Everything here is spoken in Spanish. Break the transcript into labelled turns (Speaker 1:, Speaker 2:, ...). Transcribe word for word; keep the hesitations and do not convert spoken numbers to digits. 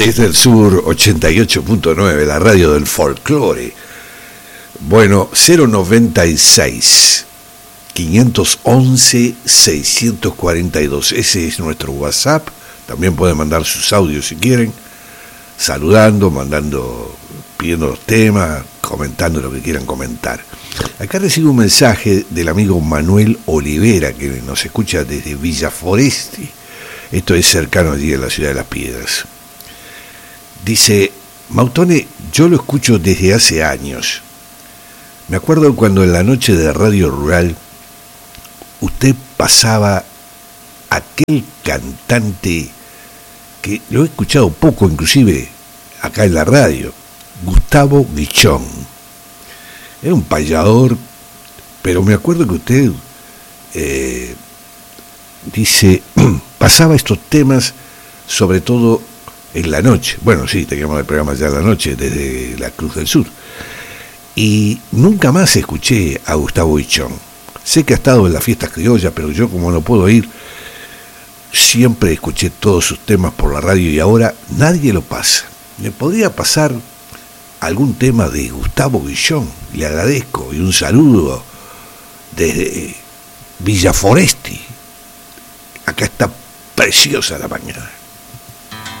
Speaker 1: Desde el sur, ochenta y ocho punto nueve, la radio del folclore. Bueno, cero noventa y seis, quinientos once, seiscientos cuarenta y dos. Ese es nuestro WhatsApp. También pueden mandar sus audios si quieren, saludando, mandando, pidiendo los temas, comentando lo que quieran comentar. Acá recibo un mensaje del amigo Manuel Olivera, que nos escucha desde Villa Foresti. Esto es cercano allí en la ciudad de Las Piedras. Dice: Mautone, yo lo escucho desde hace años. Me acuerdo cuando en la noche de Radio Rural usted pasaba aquel cantante que lo he escuchado poco, inclusive acá en la radio, Gustavo Guichón. Era un payador, pero me acuerdo que usted eh, dice, pasaba estos temas sobre todo en la noche. Bueno, sí, teníamos el programa ya en la noche desde la Cruz del Sur. Y nunca más escuché a Gustavo Guichón. Sé que ha estado en las fiestas criollas, pero yo, como no puedo ir, siempre escuché todos sus temas por la radio y ahora nadie lo pasa. ¿Me podría pasar algún tema de Gustavo Guichón? Le agradezco, y un saludo desde Villa Foresti. Acá está preciosa la mañana.